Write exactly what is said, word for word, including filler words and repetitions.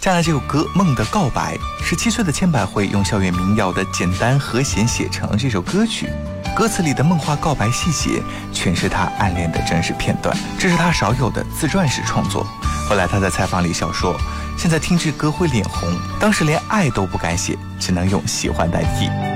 加了这首歌《梦的告白》，十七岁的千百惠用校园民谣的简单和弦写成了这首歌曲。歌词里的梦话告白细节，全是他暗恋的真实片段，这是他少有的自传式创作。后来他在采访里笑说，现在听这歌会脸红，当时连爱都不敢写，只能用喜欢代替。